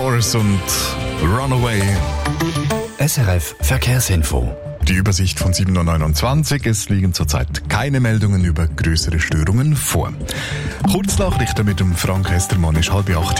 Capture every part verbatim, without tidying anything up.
Doors und Runaway. S R F Verkehrsinfo. Die Übersicht von sieben Uhr neunundzwanzig. Es liegen zurzeit keine Meldungen über größere Störungen vor. Kurznachrichten mit dem Frank Estermann ist halb acht.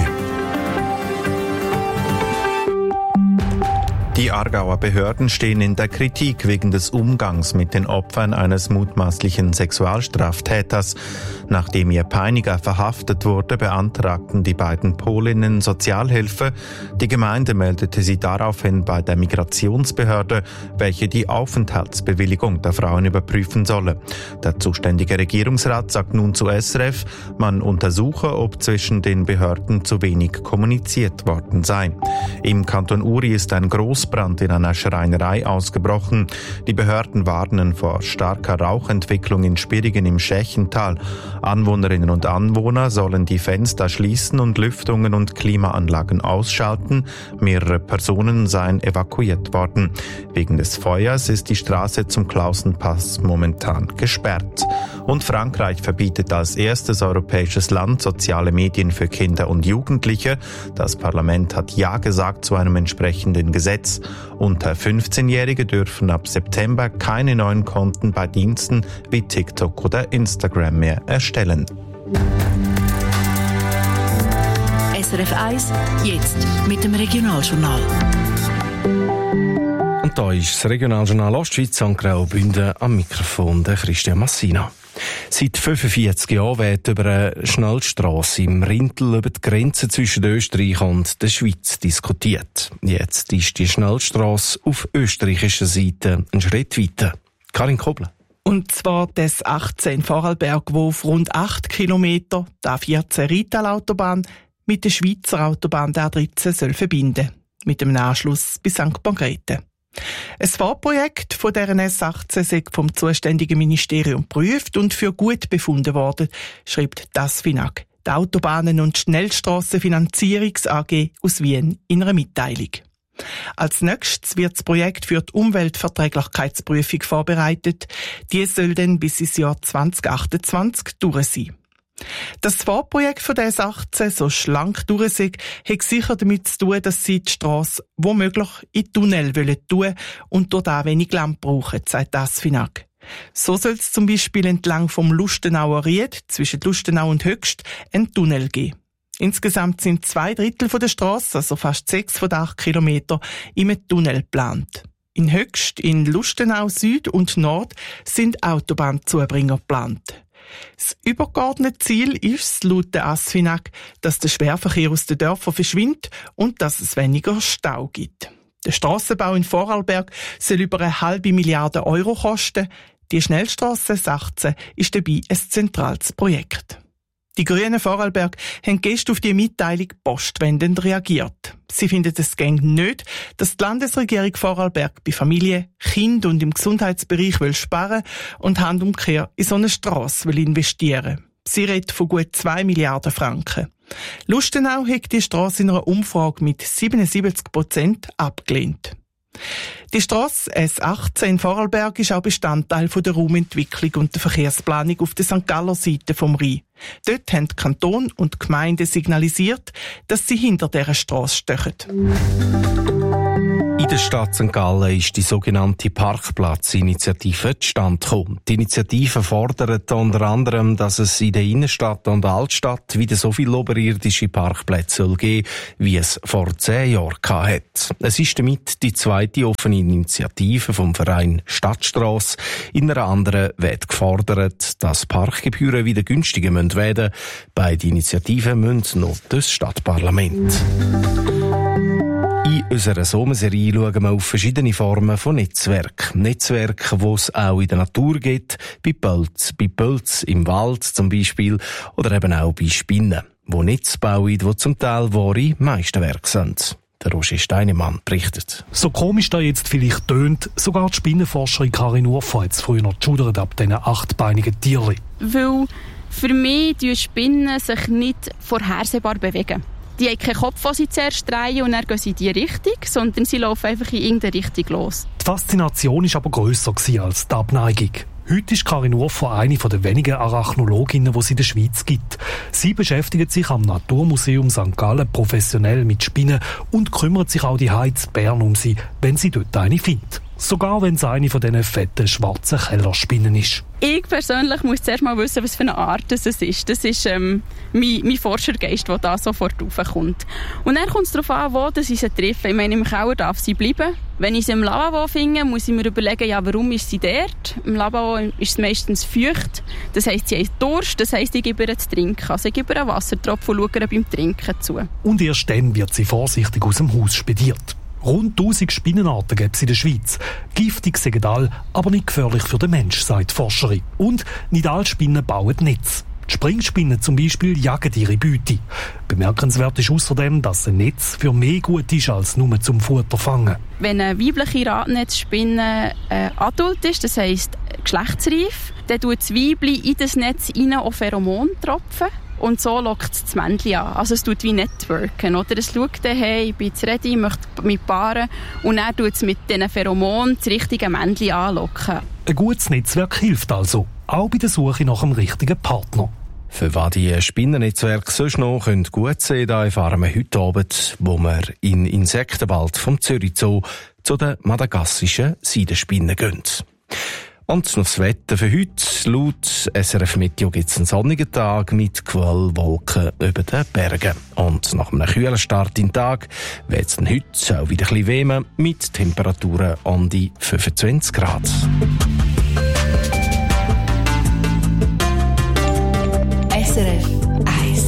Die Aargauer Behörden stehen in der Kritik wegen des Umgangs mit den Opfern eines mutmaßlichen Sexualstraftäters. Nachdem ihr Peiniger verhaftet wurde, beantragten die beiden Polinnen Sozialhilfe. Die Gemeinde meldete sie daraufhin bei der Migrationsbehörde, welche die Aufenthaltsbewilligung der Frauen überprüfen solle. Der zuständige Regierungsrat sagt nun zu S R F, man untersuche, ob zwischen den Behörden zu wenig kommuniziert worden sei. Im Kanton Uri ist ein Groß Brand in einer Schreinerei ausgebrochen. Die Behörden warnen vor starker Rauchentwicklung in Spirigen im Schächental. Anwohnerinnen und Anwohner sollen die Fenster schließen und Lüftungen und Klimaanlagen ausschalten. Mehrere Personen seien evakuiert worden. Wegen des Feuers ist die Straße zum Klausenpass momentan gesperrt. Und Frankreich verbietet als erstes europäisches Land soziale Medien für Kinder und Jugendliche. Das Parlament hat Ja gesagt zu einem entsprechenden Gesetz. Unter fünfzehnjährige dürfen ab September keine neuen Konten bei Diensten wie TikTok oder Instagram mehr erstellen. S R F eins, jetzt mit dem Regionaljournal. Und da ist das Regionaljournal Ostschweiz an Graubünden am Mikrofon der Christian Massina. Seit fünfundvierzig Jahren wird über eine Schnellstrasse im Rintel über die Grenze zwischen Österreich und der Schweiz diskutiert. Jetzt ist die Schnellstrasse auf österreichischer Seite einen Schritt weiter. Karin Kobler. Und zwar das achtzehn Vorarlberg, wo auf rund acht Kilometer die A vierzehn Rital-Autobahn mit der Schweizer Autobahn der A dreizehn soll verbinden, mit dem Anschluss bis Sankt Margrethe. Ein Vorprojekt von deren S achtzehn sei vom zuständigen Ministerium geprüft und für gut befunden worden, schreibt das FINAG, die Autobahnen- und Schnellstrassenfinanzierungs-A G aus Wien in einer Mitteilung. Als nächstes wird das Projekt für die Umweltverträglichkeitsprüfung vorbereitet. Die soll dann bis ins Jahr zwanzig achtundzwanzig durch sein. Das Vorprojekt von der S achtzehn so schlank durch sei, hat sicher damit zu tun, dass sie die Strasse womöglich in Tunnel wollen tun und dort auch wenig Land brauchen, sagt das FINAG. So soll es zum Beispiel entlang vom Lustenauer Ried zwischen Lustenau und Höchst einen Tunnel geben. Insgesamt sind zwei Drittel von der Strasse, also fast sechs von acht Kilometern, im Tunnel geplant. In Höchst, in Lustenau Süd und Nord sind Autobahnzubringer geplant. Das übergeordnete Ziel ist laut der ASFINAG, dass der Schwerverkehr aus den Dörfern verschwindet und dass es weniger Stau gibt. Der Strassenbau in Vorarlberg soll über eine halbe Milliarde Euro kosten. Die Schnellstrasse S achtzehn ist dabei ein zentrales Projekt. Die Grünen Vorarlberg haben gestern auf die Mitteilung postwendend reagiert. Sie finden es gäng nicht, dass die Landesregierung Vorarlberg bei Familie, Kind und im Gesundheitsbereich will sparen und Handumkehr in so eine Strasse will investieren. Sie redet von gut zwei Milliarden Franken. Lustenau hat die Strasse in einer Umfrage mit siebenundsiebzig Prozent abgelehnt. Die Strasse S achtzehn in Vorarlberg ist auch Bestandteil der Raumentwicklung und der Verkehrsplanung auf der Sankt Galler Seite vom Rhein. Dort haben die Kanton und die Gemeinde signalisiert, dass sie hinter dieser Strasse stehen. In der Stadt Sankt Gallen ist die sogenannte Parkplatzinitiative zustande gekommen. Die Initiative fordert unter anderem, dass es in der Innenstadt und Altstadt wieder so viele oberirdische Parkplätze soll geben, wie es vor zehn Jahren hat. Es ist damit die zweite offene Initiative vom Verein Stadtstrasse. In einer anderen wird gefordert, dass Parkgebühren wieder günstiger werden müssen. Beide Initiativen müssen noch das Stadtparlament. In unserer Sommerserie schauen wir auf verschiedene Formen von Netzwerken. Netzwerke, die es auch in der Natur gibt, bei Pilz, bei Pilz im Wald zum Beispiel, oder eben auch bei Spinnen, die Netze bauen, die zum Teil wahre Meisterwerke sind. Der Roger Steinemann berichtet. So komisch da jetzt vielleicht tönt, sogar die Spinnenforscherin Karin Urfa hat es früher noch geschudert ab diesen achtbeinigen Tierchen. Weil für mich die Spinnen sich nicht vorhersehbar bewegen. Die haben keinen Kopf, den sie zuerst drehen und dann gehen sie in die Richtung, sondern sie laufen einfach in irgendeine Richtung los. Die Faszination war aber grösser als die Abneigung. Heute ist Karin Urfer eine der wenigen Arachnologinnen, die es in der Schweiz gibt. Sie beschäftigt sich am Naturmuseum Sankt Gallen professionell mit Spinnen und kümmert sich auch die Heiz Bern um sie, wenn sie dort eine findet. Sogar wenn es eine von diesen fetten, schwarzen Kellerspinnen ist. Ich persönlich muss zuerst mal wissen, was für eine Art es ist. Das ist ähm, mein, mein Forschergeist, der da sofort raufkommt. Und dann kommt es darauf an, wo ich sie treffe. Ich meine, im Keller darf sie bleiben. Wenn ich sie im Lavabo finde, muss ich mir überlegen, ja, warum ist sie dort? Im Lavabo ist es meistens feucht. Das heisst, sie hat Durst. Das heisst, ich gebe ihr zu trinken. Also ich gebe ihr einen Wassertropfen und schaue ihr beim Trinken zu. Und erst dann wird sie vorsichtig aus dem Haus spediert. Rund tausend Spinnenarten gibt es in der Schweiz. Giftig sind alle, aber nicht gefährlich für den Mensch, sagt die Forscherin. Und nicht alle Spinnen bauen Netz. Die Springspinnen zum Beispiel jagen ihre Beute. Bemerkenswert ist außerdem, dass ein Netz für mehr gut ist als nur zum Futter fangen. Wenn eine weibliche Radnetzspinne äh, adult ist, das heisst geschlechtsreif, dann tut das Weibli in das Netz rein auch Pheromontropfen. Und so lockt es das Männchen an. Also es tut wie Networken, oder? Es schaut dann, hey, ich bin jetzt ready, ich möchte mich paaren. Und dann tut es mit diesen Pheromonen das richtige Männchen anlocken. Ein gutes Netzwerk hilft also, auch bei der Suche nach einem richtigen Partner. Für was die Spinnennetzwerke sonst noch gut sehen, da erfahren wir heute Abend, wo wir in den Insektenwald vom Zürich Zoo zu den madagassischen Seidenspinnen gehen. Und noch das Wetter für heute. Laut S R F Meteo gibt es einen sonnigen Tag mit Quellwolken über den Bergen. Und nach einem kühlen Start in den Tag wird es dann heute auch wieder ein bisschen wärmer mit Temperaturen an die fünfundzwanzig Grad. S R F eins.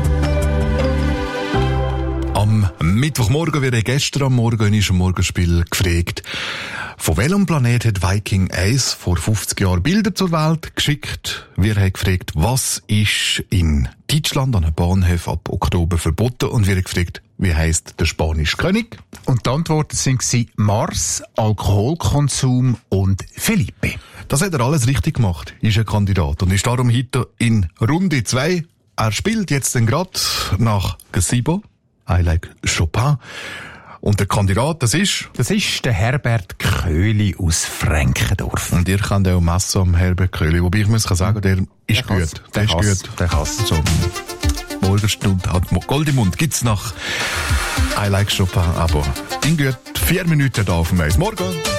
Am Mittwochmorgen wird gestern am Morgen ist im Morgenspiel gefragt, von welchem Planet hat Viking eins vor fünfzig Jahren Bilder zur Welt geschickt? Wir haben gefragt, was ist in Deutschland an den Bahnhöfen ab Oktober verboten? Und wir haben gefragt, wie heisst der spanische König? Und die Antworten waren Mars, Alkoholkonsum und Felipe. Das hat er alles richtig gemacht, ist ein Kandidat und ist darum heute in Runde zwei. Er spielt jetzt dann gerade nach Gazebo, I Like Chopin. Und der Kandidat, das ist? Das ist der Herbert Köhli aus Frankendorf. Und ihr kennt auch Messer am Herbert Köhli. Wobei ich muss sagen, der ist der gut. Der, der ist Kass, gut. Der Kass. So, Morgenstunde hat Gold im Mund. Gibt's nach I Like Chopin, aber in gut vier Minuten da auf dem Eis. Morgen!